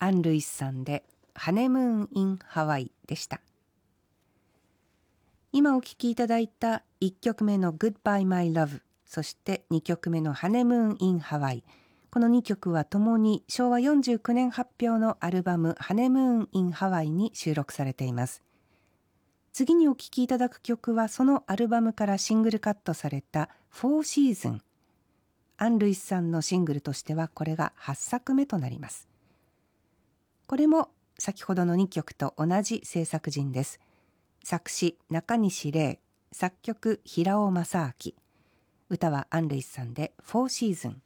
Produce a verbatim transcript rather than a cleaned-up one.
アン・ルイスさんでハネムーン・イン・ハワイでした。今お聴きいただいたいっきょくめの Goodbye My Love、 そしてにきょくめのハネムーン・イン・ハワイ、このにきょくはともにしょうわよんじゅうきゅうねん発表のアルバムハネムーン・イン・ハワイに収録されています。次にお聴きいただく曲はそのアルバムからシングルカットされたフォーシーズン。アン・ルイスさんのシングルとしてはこれがはっさくめとなります。これも先ほどのにきょくと同じ制作陣です。作詞中西礼、作曲平尾正明、歌はアン・ルイスさんでフォーシーズン。